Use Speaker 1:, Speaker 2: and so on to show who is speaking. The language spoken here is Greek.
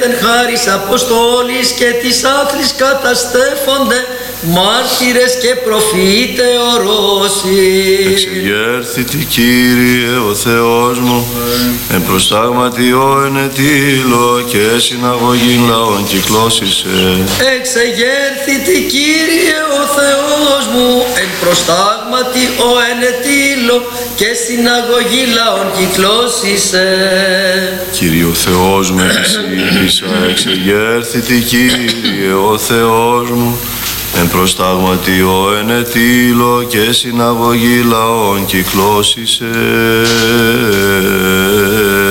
Speaker 1: έθεν χάρις Αποστόλης και της άθλης καταστέφονται, μάρτυρες και προφήτε ορόσοι.
Speaker 2: Εξεγέρθητη Κύριε ο Θεός μου, εν προστάγματι ο ενετήλο και συναγωγή λαών κυκλώσισε.
Speaker 1: Εξεγέρθητη Κύριε ο Θεός μου, εν προστάγματι ο ενετήλο και συναγωγή λαών κυκλώσισε.
Speaker 2: Κύριε ο Θεός μου επισήλυσα, εξεγέρθητη Κύριε ο Θεός μου, εν προστάγματι ο ενετήλο και συναγωγή λαών κυκλώσισε.